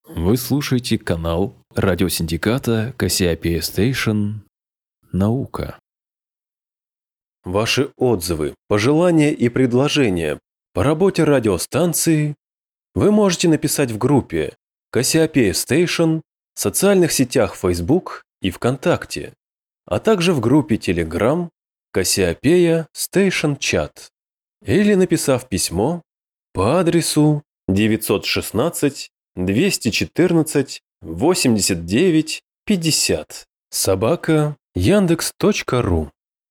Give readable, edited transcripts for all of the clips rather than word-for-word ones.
Вы слушаете канал радиосиндиката Кассиопея Station «Наука». Ваши отзывы, пожелания и предложения по работе радиостанции вы можете написать в группе Кассиопея Station в социальных сетях Facebook и ВКонтакте, а также в группе Telegram Кассиопея Station Chat или написав письмо по адресу 916 214 89 50 @yandex.ru.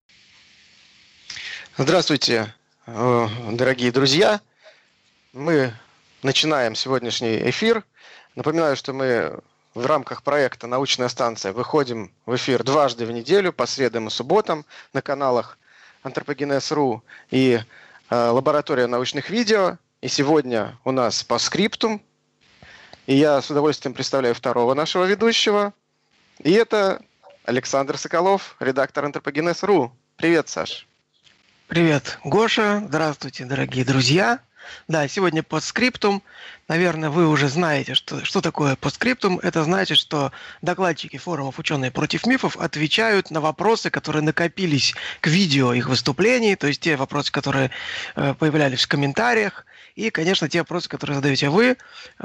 Здравствуйте, дорогие друзья. Мы начинаем сегодняшний эфир. Напоминаю, что мы в рамках проекта «Научная станция» выходим в эфир дважды в неделю, по средам и субботам, на каналах Антропогенез.ру и Лаборатория научных видео. И сегодня у нас по скриптум. И я с удовольствием представляю второго нашего ведущего. И это Александр Соколов, редактор Антропогенез.ру. Привет, Саш. Привет, Гоша. Здравствуйте, дорогие друзья. Да, сегодня постскриптум. Наверное, вы уже знаете, что такое постскриптум. Это значит, что докладчики форумов «Ученые против мифов» отвечают на вопросы, которые накопились к видео их выступлений, то есть те вопросы, которые появлялись в комментариях, и, конечно, те вопросы, которые задаете вы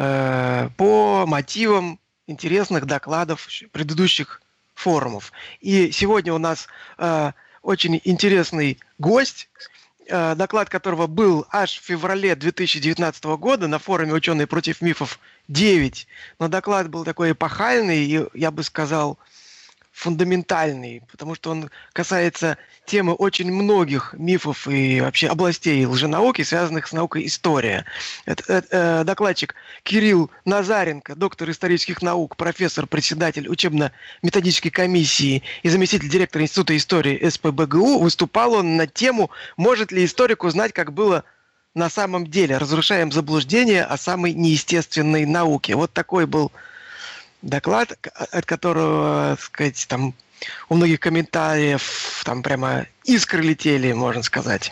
по мотивам интересных докладов предыдущих форумов. И сегодня у нас очень интересный гость, доклад которого был аж в феврале 2019 года на форуме «Ученые против мифов 9». Но доклад был такой эпохальный и, я бы сказал, фундаментальный, потому что он касается темы очень многих мифов и вообще областей лженауки, связанных с наукой история. Это докладчик Кирилл Назаренко, доктор исторических наук, профессор, председатель учебно-методической комиссии и заместитель директора Института истории СПбГУ. Выступал он на тему «Может ли историк узнать, как было на самом деле? Разрушаем заблуждения о самой неестественной науке». Вот такой был доклад, от которого, так сказать, там у многих комментариев там прямо искры летели, можно сказать.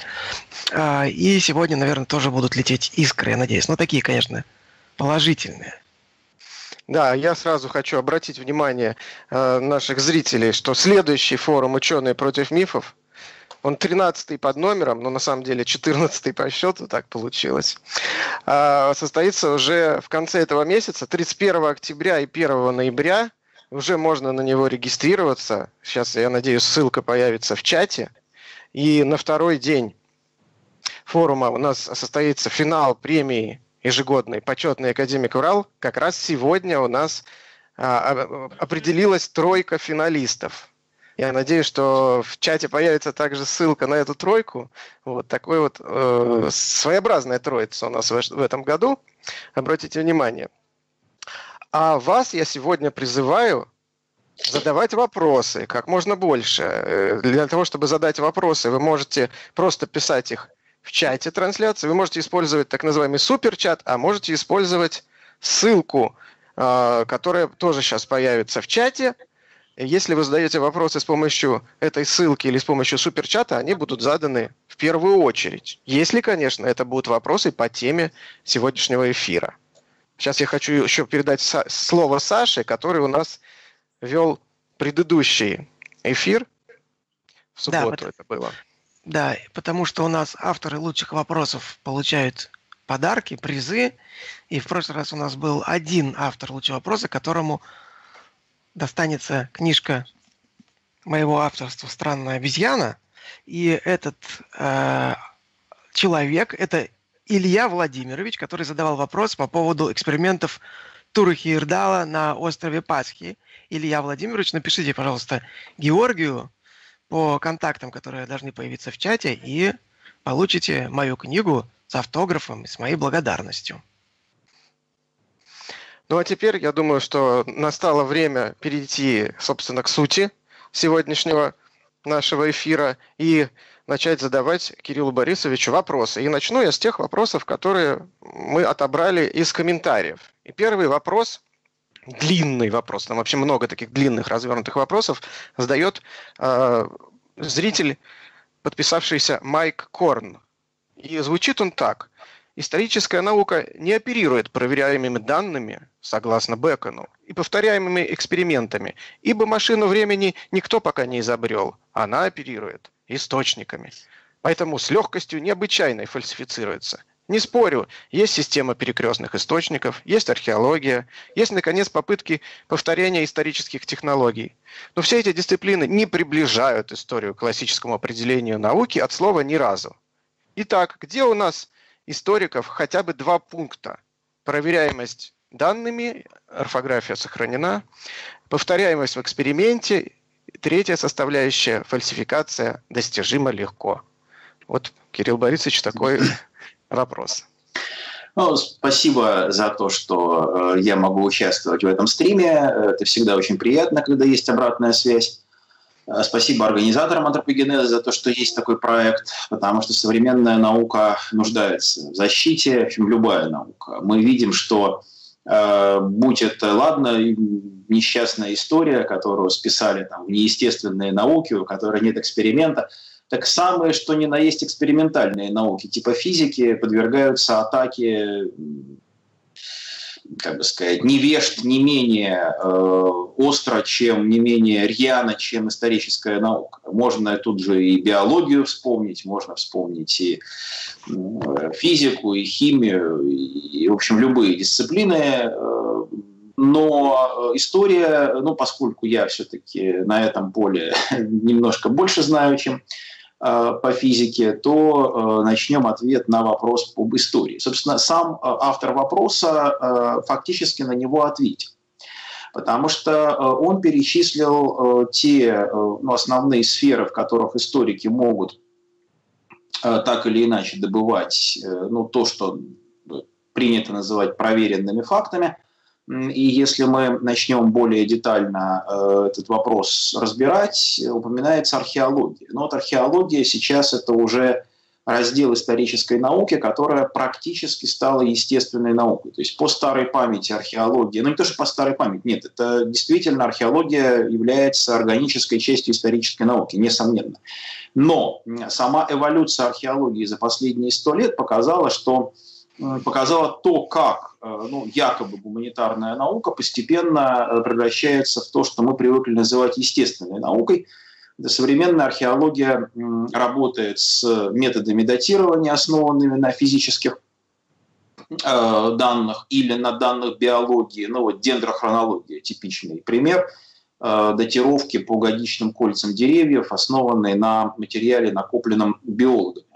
И сегодня, наверное, тоже будут лететь искры, я надеюсь. Но такие, конечно, положительные. Да, я сразу хочу обратить внимание наших зрителей, что следующий форум «Ученые против мифов», он 13-й под номером, но на самом деле 14-й по счету, так получилось, состоится уже в конце этого месяца, 31 октября и 1 ноября. Уже можно на него регистрироваться. Сейчас, я надеюсь, ссылка появится в чате. И на второй день форума у нас состоится финал премии ежегодной «Почетный академик Урал». Как раз сегодня у нас определилась тройка финалистов. Я надеюсь, что в чате появится также ссылка на эту тройку. Вот такой вот своеобразная троица у нас в этом году. Обратите внимание. А вас я сегодня призываю задавать вопросы как можно больше. Для того, чтобы задать вопросы, вы можете просто писать их в чате трансляции. Вы можете использовать так называемый суперчат, а можете использовать ссылку, которая тоже сейчас появится в чате. Если вы задаете вопросы с помощью этой ссылки или с помощью суперчата, они будут заданы в первую очередь. Если, конечно, это будут вопросы по теме сегодняшнего эфира. Сейчас я хочу еще передать слово Саше, который у нас вел предыдущий эфир. В субботу это было. Да, потому что у нас авторы лучших вопросов получают подарки, призы. И в прошлый раз у нас был один автор лучшего вопроса, которому достанется книжка моего авторства «Странная обезьяна». И этот человек – это Илья Владимирович, который задавал вопрос по поводу экспериментов Турухи Ирдала на острове Пасхи. Илья Владимирович, напишите, пожалуйста, Георгию по контактам, которые должны появиться в чате, и получите мою книгу с автографом и с моей благодарностью. Ну а теперь, я думаю, что настало время перейти, собственно, к сути сегодняшнего нашего эфира и начать задавать Кириллу Борисовичу вопросы. И начну я с тех вопросов, которые мы отобрали из комментариев. И первый вопрос, длинный вопрос, там вообще много таких длинных развернутых вопросов, задает зритель, подписавшийся Майк Корн. И звучит он так. Историческая наука не оперирует проверяемыми данными, согласно Бэкону, и повторяемыми экспериментами, ибо машину времени никто пока не изобрел, она оперирует источниками. Поэтому с легкостью необычайной фальсифицируется. Не спорю, есть система перекрестных источников, есть археология, есть, наконец, попытки повторения исторических технологий. Но все эти дисциплины не приближают историю к классическому определению науки от слова «ни разу». Итак, где у нас историков хотя бы 2 пункта? Проверяемость данными, орфография сохранена, повторяемость в эксперименте, 3-я составляющая, фальсификация, достижима легко. Вот, Кирилл Борисович, такой вопрос. Ну, спасибо за то, что я могу участвовать в этом стриме. Это всегда очень приятно, когда есть обратная связь. Спасибо организаторам антропогенеза за то, что есть такой проект, потому что современная наука нуждается в защите, в общем, любая наука. Мы видим, что будь это, ладно, несчастная история, которую списали там, в неестественные науки, у которой нет эксперимента, так самые, что ни на есть экспериментальные науки, типа физики, подвергаются атаке, как бы сказать, невежд не менее остро, чем, не менее рьяно, чем историческая наука. Можно тут же и биологию вспомнить, можно вспомнить и физику, и химию, и, в общем, любые дисциплины. Но история, ну, поскольку я все-таки на этом поле немножко больше знаю, чем по физике, то начнем ответ на вопрос об истории. Собственно, сам автор вопроса фактически на него ответил. Потому что он перечислил те основные сферы, в которых историки могут так или иначе добывать то, что принято называть проверенными фактами. И если мы начнем более детально этот вопрос разбирать, упоминается археология. Но вот археология сейчас это уже раздел исторической науки, которая практически стала естественной наукой. То есть по старой памяти археология, ну не то, что по старой памяти, нет, это действительно археология является органической частью исторической науки, несомненно. Но сама эволюция археологии за последние 100 лет показала то, как якобы гуманитарная наука постепенно превращается в то, что мы привыкли называть естественной наукой. Современная археология работает с методами датирования, основанными на физических данных или на данных биологии. Дендрохронология – типичный пример датировки по годичным кольцам деревьев, основанные на материале, накопленном биологами.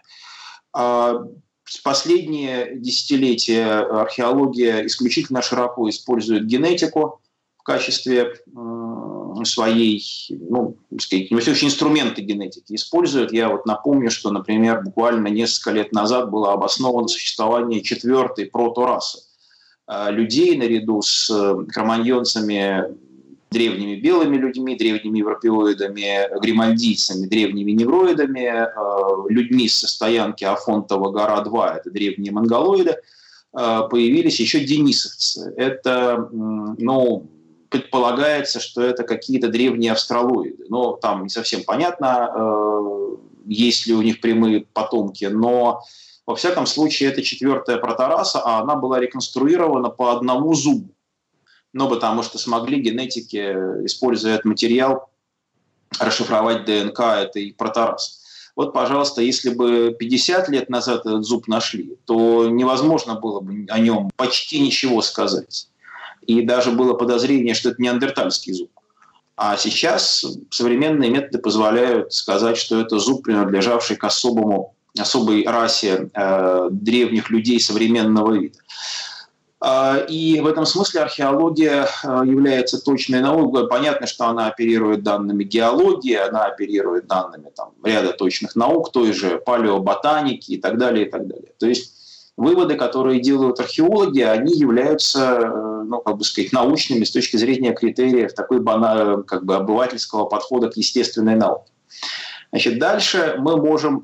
В последние десятилетия археология исключительно широко использует генетику в качестве своей, инструменты генетики используют. Я вот напомню, что, например, буквально несколько лет назад было обосновано существование 4-й проторасы людей наряду с кроманьонцами, древними белыми людьми, древними европеоидами, гримальдийцами, древними негроидами, людьми со стоянки Афонтова гора-2, это древние монголоиды, появились еще денисовцы. Это, предполагается, что это какие-то древние австралоиды. Но там не совсем понятно, есть ли у них прямые потомки, но во всяком случае это 4-я протораса, а она была реконструирована по одному зубу. Потому что смогли генетики, используя этот материал, расшифровать ДНК этой проторасы. Вот, пожалуйста, если бы 50 лет назад этот зуб нашли, то невозможно было бы о нем почти ничего сказать. И даже было подозрение, что это неандертальский зуб. А сейчас современные методы позволяют сказать, что это зуб, принадлежавший к особой расе древних людей современного вида. И в этом смысле археология является точной наукой. Понятно, что она оперирует данными геологии, она оперирует данными ряда точных наук, той же палеоботаники и так далее, и так далее. То есть выводы, которые делают археологи, они являются, научными с точки зрения критериев такой обывательского подхода к естественной науке. Дальше мы можем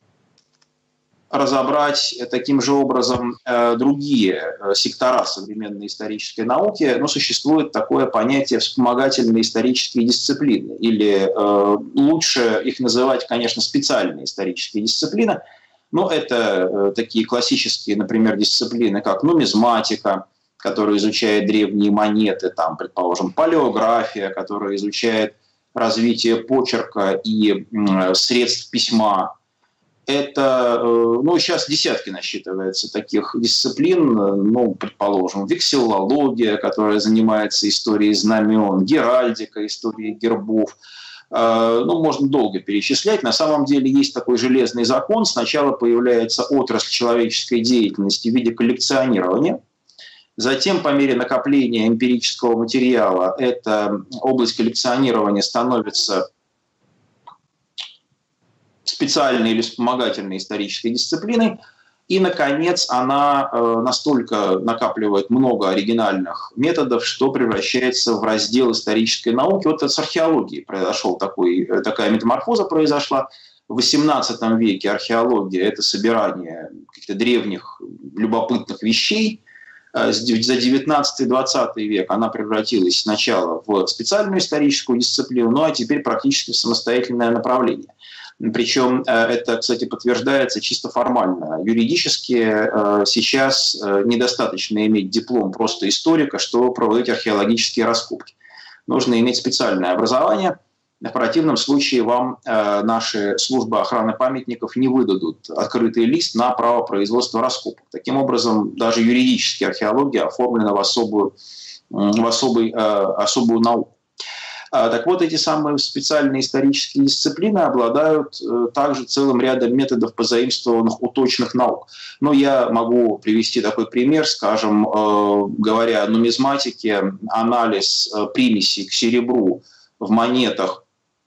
разобрать таким же образом другие сектора современной исторической науки, но существует такое понятие вспомогательные исторические дисциплины, или лучше их называть, конечно, специальные исторические дисциплины, Ну, это такие классические, например, дисциплины, как нумизматика, которая изучает древние монеты, там, предположим, палеография, которая изучает развитие почерка и средств письма. Это, ну, сейчас десятки насчитывается таких дисциплин, ну, предположим, вексиллология, которая занимается историей знамен, геральдика, историей гербов. Ну, можно долго перечислять. На самом деле есть такой железный закон. Сначала появляется отрасль человеческой деятельности в виде коллекционирования. Затем, по мере накопления эмпирического материала, эта область коллекционирования становится специальной или вспомогательной исторической дисциплиной. И, наконец, она настолько накапливает много оригинальных методов, что превращается в раздел исторической науки. Вот с археологией такая метаморфоза произошла. В XVIII веке археология – это собирание каких-то древних любопытных вещей. За 19-20 век она превратилась сначала в специальную историческую дисциплину, ну а теперь практически в самостоятельное направление. Причем это, кстати, подтверждается чисто формально. Юридически сейчас недостаточно иметь диплом просто историка, чтобы проводить археологические раскопки. Нужно иметь специальное образование. В противном случае вам наши службы охраны памятников не выдадут открытый лист на право производства раскопок. Таким образом, даже юридически археология оформлена в особую науку. Так вот, эти самые специальные исторические дисциплины обладают также целым рядом методов, позаимствованных у точных наук. Но я могу привести такой пример, скажем, говоря о нумизматике, анализ примесей к серебру в монетах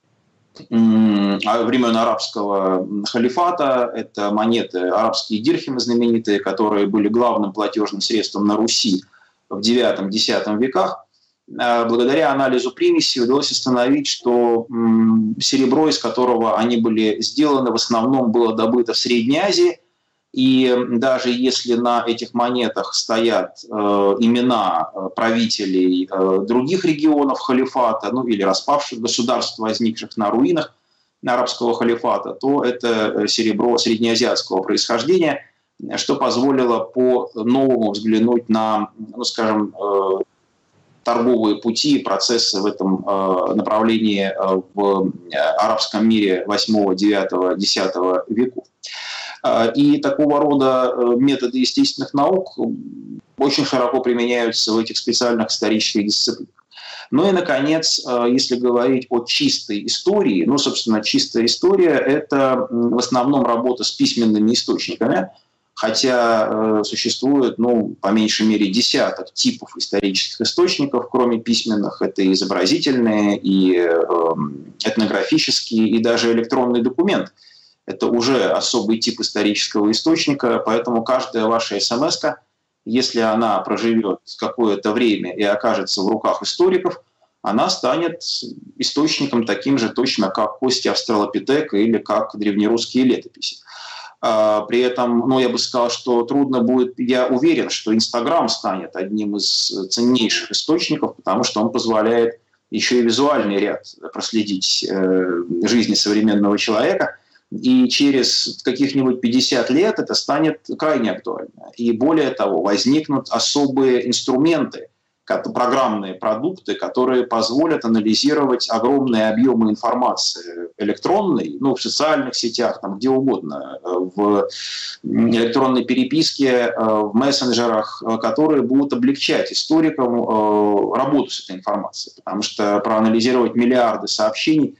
времен арабского халифата. Это монеты, арабские дирхемы знаменитые, которые были главным платежным средством на Руси в IX-X веках. Благодаря анализу примесей удалось установить, что серебро, из которого они были сделаны, в основном было добыто в Средней Азии. И даже если на этих монетах стоят имена правителей других регионов халифата, ну или распавших государств, возникших на руинах арабского халифата, то это серебро среднеазиатского происхождения, что позволило по-новому взглянуть на, ну, скажем, торговые пути и процессы в этом направлении в арабском мире 8, 9, 10 веков. И такого рода методы естественных наук очень широко применяются в этих специальных исторических дисциплинах. Ну и, наконец, если говорить о чистой истории, ну, собственно, чистая история – это в основном работа с письменными источниками, хотя существует, ну, по меньшей мере, десяток типов исторических источников, кроме письменных. Это и изобразительные, и этнографические, и даже электронный документ. Это уже особый тип исторического источника, поэтому каждая ваша смс-ка, если она проживет какое-то время и окажется в руках историков, она станет источником таким же точно, как кости австралопитека или как древнерусские летописи. При этом, ну, я бы сказал, что трудно будет, я уверен, что Инстаграм станет одним из ценнейших источников, потому что он позволяет еще и визуальный ряд проследить жизни современного человека. И через каких-нибудь 50 лет это станет крайне актуально. И более того, возникнут особые инструменты, программные продукты, которые позволят анализировать огромные объемы информации электронной, ну, в социальных сетях, там, где угодно, в электронной переписке, в мессенджерах, которые будут облегчать историкам работу с этой информацией. Потому что проанализировать миллиарды сообщений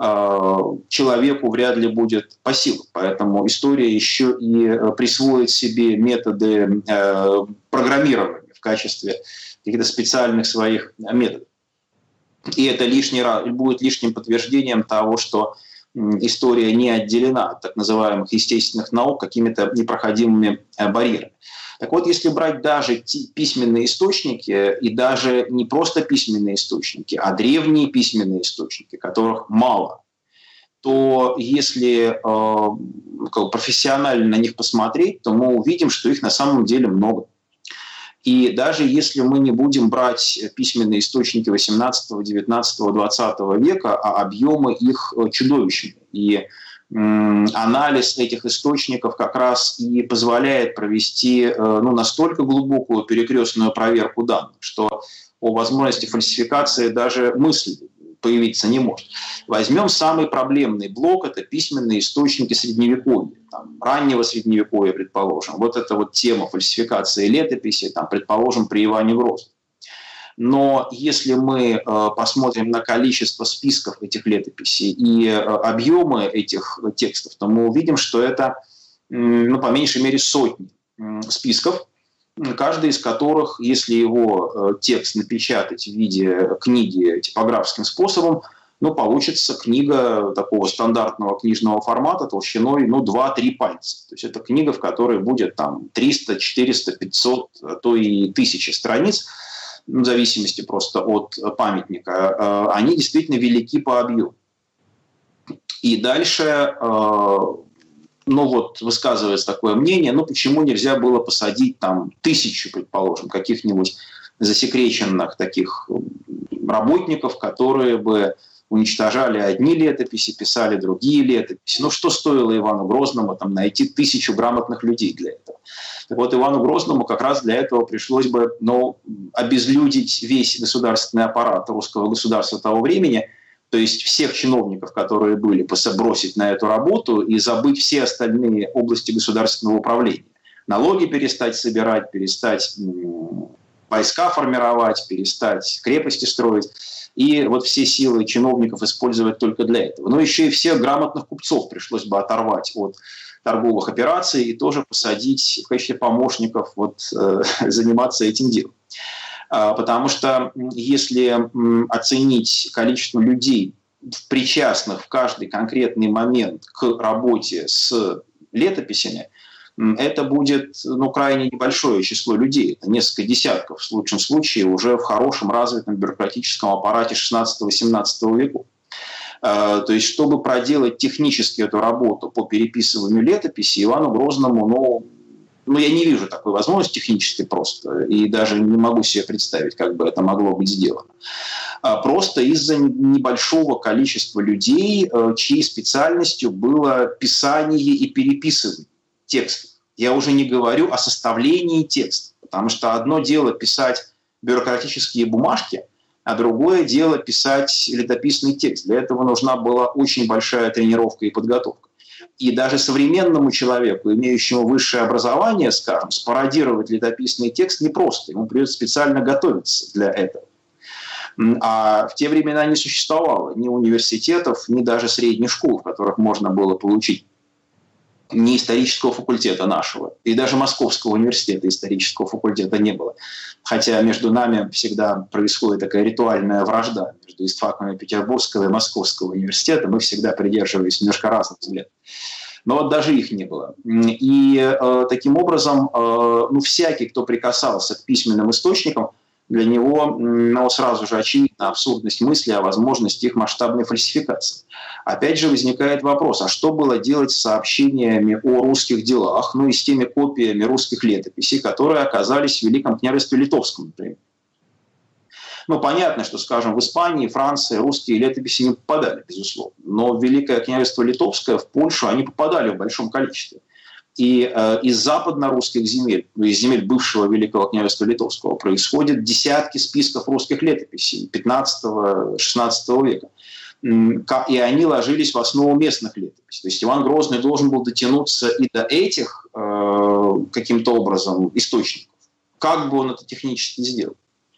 человеку вряд ли будет по силам. Поэтому история еще и присвоит себе методы программирования в качестве каких-то специальных своих методов. И это будет лишним подтверждением того, что история не отделена от так называемых естественных наук какими-то непроходимыми барьерами. Так вот, если брать даже письменные источники, и даже не просто письменные источники, а древние письменные источники, которых мало, то если профессионально на них посмотреть, то мы увидим, что их на самом деле много. И даже если мы не будем брать письменные источники 18, 19, 20 века, а объемы их чудовищны. И анализ этих источников как раз и позволяет провести настолько глубокую перекрестную проверку данных, что о возможности фальсификации даже мысли появиться не может. Возьмем самый проблемный блок – это письменные источники Средневековья, раннего Средневековья, предположим. Вот эта вот тема фальсификации летописи, предположим, при Иване Грозном. Но если мы посмотрим на количество списков этих летописей и объемы этих текстов, то мы увидим, что это, по меньшей мере, сотни списков, каждый из которых, если его текст напечатать в виде книги типографским способом, получится книга такого стандартного книжного формата толщиной 2-3 пальца. То есть это книга, в которой будет 300, 400, 500, а то и 1000 страниц, в зависимости просто от памятника. Они действительно велики по объему. И дальше высказывается такое мнение, почему нельзя было посадить 1000, предположим, каких-нибудь засекреченных таких работников, которые бы уничтожали одни летописи, писали другие летописи. Что стоило Ивану Грозному найти 1000 грамотных людей для этого? Так вот, Ивану Грозному как раз для этого пришлось бы обезлюдить весь государственный аппарат русского государства того времени, то есть всех чиновников, которые были, бросить на эту работу и забыть все остальные области государственного управления. Налоги перестать собирать, перестать войска формировать, перестать крепости строить. И все силы чиновников использовать только для этого. Но еще и всех грамотных купцов пришлось бы оторвать от торговых операций и тоже посадить в качестве помощников заниматься этим делом. Потому что если оценить количество людей, причастных в каждый конкретный момент к работе с летописями, это будет крайне небольшое число людей. Это несколько десятков, в лучшем случае, уже в хорошем развитом бюрократическом аппарате 16-18 веков. То есть, чтобы проделать технически эту работу по переписыванию летописи, Ивану Грозному, я не вижу такой возможности технически просто, и даже не могу себе представить, как бы это могло быть сделано. Просто из-за небольшого количества людей, чьей специальностью было писание и переписывание текстов. Я уже не говорю о составлении текста, потому что одно дело писать бюрократические бумажки, а другое дело писать летописный текст. Для этого нужна была очень большая тренировка и подготовка. И даже современному человеку, имеющему высшее образование, скажем, спародировать летописный текст непросто. Ему придется специально готовиться для этого. А в те времена не существовало ни университетов, ни даже средних школ, в которых можно было получить ни исторического факультета нашего, и даже Московского университета исторического факультета не было. Хотя между нами всегда происходит такая ритуальная вражда между истфаками Петербургского и Московского университета. Мы всегда придерживались немножко разных взглядов. Но даже их не было. И таким образом, всякий, кто прикасался к письменным источникам, для него сразу же очевидна абсурдность мысли о возможности их масштабной фальсификации. Опять же возникает вопрос, а что было делать с сообщениями о русских делах, и с теми копиями русских летописей, которые оказались в Великом княжестве Литовском, например? Понятно, что, скажем, в Испании, Франции русские летописи не попадали, безусловно. Но в Великое княжество Литовское, в Польшу они попадали в большом количестве. И из западно-русских земель, из земель бывшего Великого княжества Литовского, происходят десятки списков русских летописей 15-16 века. И они ложились в основу местных летописей. То есть Иван Грозный должен был дотянуться и до этих каким-то образом источников. Как бы он это технически сделал?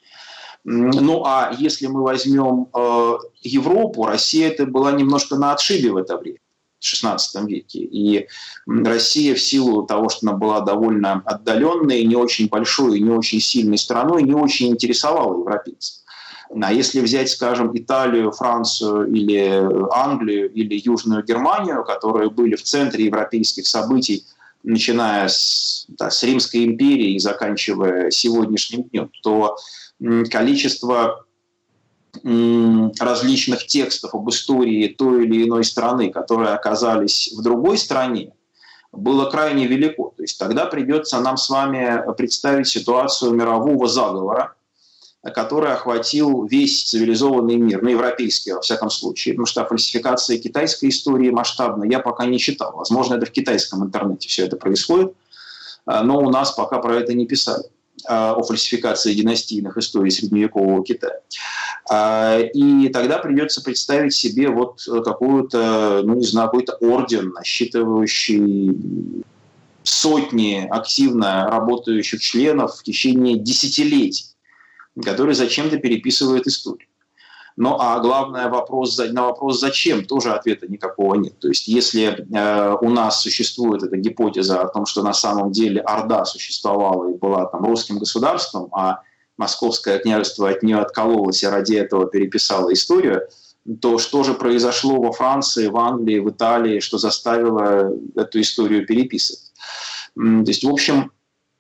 А если мы возьмем Европу, Россия это была немножко на отшибе в это время. В XVI веке. И Россия в силу того, что она была довольно отдаленной, не очень большой, не очень сильной страной, не очень интересовала европейцев. А если взять, скажем, Италию, Францию или Англию или Южную Германию, которые были в центре европейских событий, начиная с Римской империи и заканчивая сегодняшним днем, то количество различных текстов об истории той или иной страны, которые оказались в другой стране, было крайне велико. То есть тогда придется нам с вами представить ситуацию мирового заговора, который охватил весь цивилизованный мир, ну, европейский, во всяком случае, потому что фальсификация китайской истории масштабно я пока не читал. Возможно, это в китайском интернете все это происходит, но у нас пока про это не писали, о фальсификации династийных историй средневекового Китая. И тогда придется представить себе вот какую-то, ну, не знаю, какой-то орден, насчитывающий сотни активно работающих членов в течение десятилетий, который зачем-то переписывает историю. Ну, а главное, на вопрос «зачем?» тоже ответа никакого нет. То есть, если у нас существует эта гипотеза о том, что на самом деле Орда существовала и была там русским государством, а Московское княжество от нее откололось и ради этого переписало историю, то что же произошло во Франции, в Англии, в Италии, что заставило эту историю переписывать? То есть, в общем,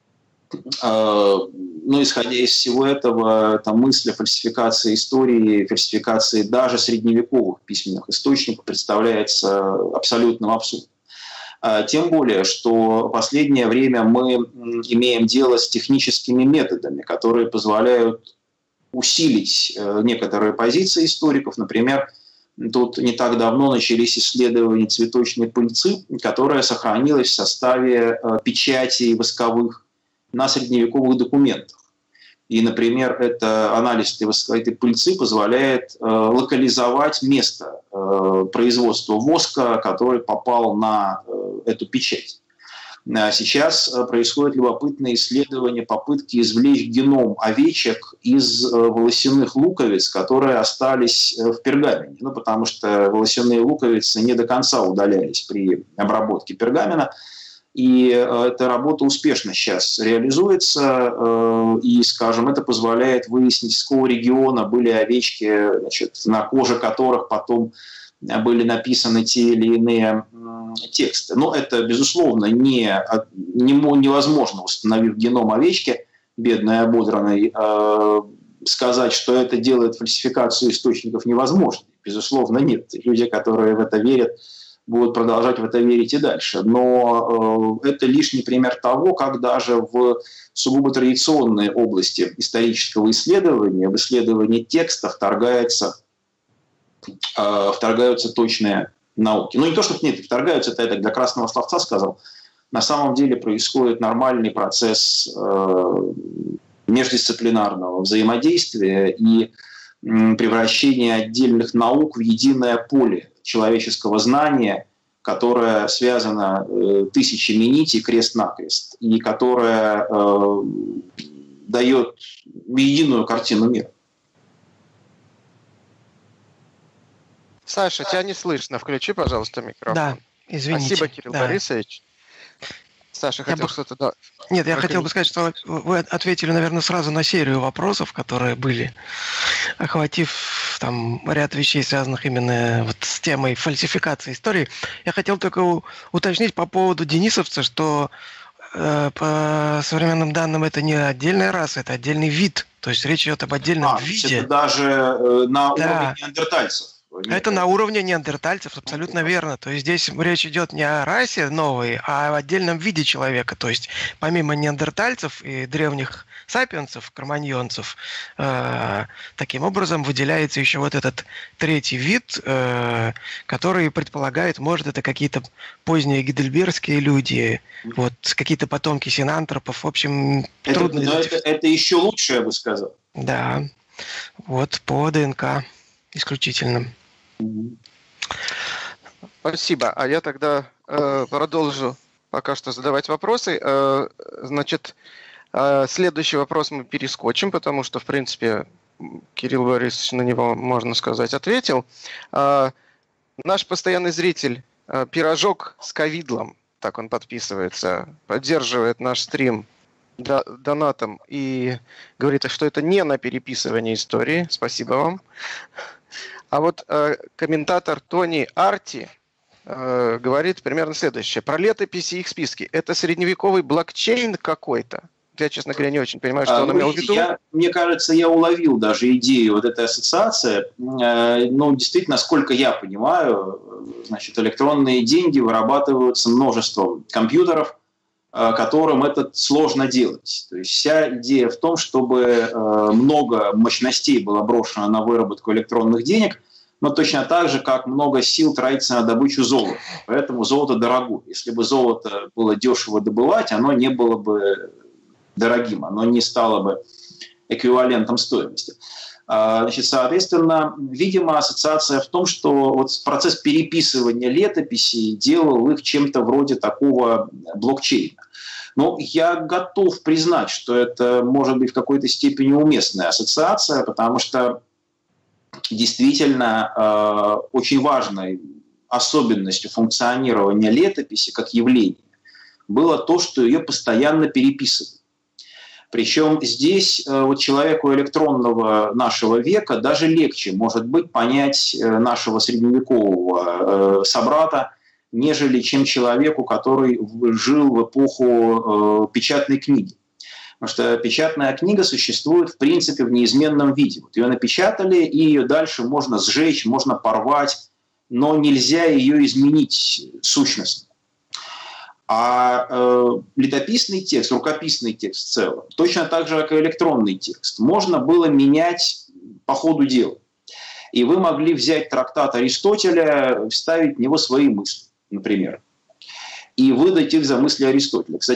ну, исходя из всего этого, там, мысль о фальсификации истории, фальсификации даже средневековых письменных источников представляется абсолютным абсурдом. Тем более, что в последнее время мы имеем дело с техническими методами, которые позволяют усилить некоторые позиции историков. Например, тут не так давно начались исследования цветочной пыльцы, которая сохранилась в составе печатей восковых на средневековых документах. И, например, анализ этой пыльцы позволяет локализовать место производства воска, который попал на эту печать. Сейчас происходит любопытное исследование попытки извлечь геном овечек из волосяных луковиц, которые остались в пергамене. Ну, потому что волосяные луковицы не до конца удалялись при обработке пергамена. И эта работа успешно сейчас реализуется, и, скажем, это позволяет выяснить, с какого региона были овечки, значит, на коже которых потом были написаны те или иные тексты. Но это, безусловно, невозможно, установив геном овечки, бедной, ободранной, сказать, что это делает фальсификацию источников невозможной. Безусловно, нет. Люди, которые в это верят, будут продолжать в это верить и дальше. Но это лишний пример того, как даже в сугубо традиционные области исторического исследования, в исследовании текста вторгаются точные науки. Ну, не то, что нет, вторгаются, это я так для красного словца сказал. На самом деле происходит нормальный процесс междисциплинарного взаимодействия и превращения отдельных наук в единое поле человеческого знания, которое связано тысячами нитей крест-накрест и которое дает единую картину мира. Саша, тебя не слышно. Включи, пожалуйста, микрофон. Да, извините. Спасибо, Кирилл Борисович. Саша, хотел что-то... Да. Нет, я хотел бы сказать, что вы ответили, наверное, сразу на серию вопросов, которые были, охватив там ряд вещей, связанных именно вот с темой фальсификации истории. Я хотел только уточнить по поводу денисовца, что по современным данным это не отдельная раса, это отдельный вид. То есть речь идет об отдельном виде. Это даже на уровне неандертальцев. Это на уровне неандертальцев, абсолютно верно. То есть здесь речь идет не о расе новой, а о отдельном виде человека. То есть помимо неандертальцев и древних сапиенсов, кроманьонцев, таким образом выделяется еще вот этот третий вид, который предполагает, может, это какие-то поздние гейдельбергские люди, вот какие-то потомки синантропов. В общем, трудно... Это еще лучше, я бы сказал. Да, вот по ДНК исключительно. Спасибо. А я тогда продолжу пока что задавать вопросы. Значит, следующий вопрос мы перескочим, потому что, в принципе, Кирилл Борисович на него, можно сказать, ответил. Наш постоянный зритель «Пирожок с ковидлом», так он подписывается, поддерживает наш стрим донатом и говорит, что это не на переписывание истории. Спасибо вам. А вот комментатор Тони Арти говорит примерно следующее. Про летописи и их списки. Это средневековый блокчейн какой-то? Я, честно говоря, не очень понимаю, что он имел в виду. Мне кажется, я уловил даже идею вот этой ассоциации. Ну, действительно, насколько я понимаю, значит, электронные деньги вырабатываются множеством компьютеров, которым это сложно делать. То есть вся идея в том, чтобы много мощностей было брошено на выработку электронных денег, но точно так же, как много сил тратится на добычу золота. Поэтому золото дорогое. Если бы золото было дешево добывать, оно не было бы дорогим, оно не стало бы эквивалентом стоимости. Значит, соответственно, видимо, ассоциация в том, что вот процесс переписывания летописей делал их чем-то вроде такого блокчейна. Но я готов признать, что это может быть в какой-то степени уместная ассоциация, потому что действительно очень важной особенностью функционирования летописи как явления было то, что ее постоянно переписывали. Причем здесь вот человеку электронного нашего века даже легче, может быть, понять нашего средневекового собрата, нежели чем человеку, который жил в эпоху печатной книги. Потому что печатная книга существует, в принципе, в неизменном виде. Вот ее напечатали, и ее дальше можно сжечь, можно порвать, но нельзя ее изменить сущностно. А летописный текст, рукописный текст в целом, точно так же, как и электронный текст, можно было менять по ходу дела. И вы могли взять трактат Аристотеля, вставить в него свои мысли, например, и выдать их за мысли Аристотеля. Кстати,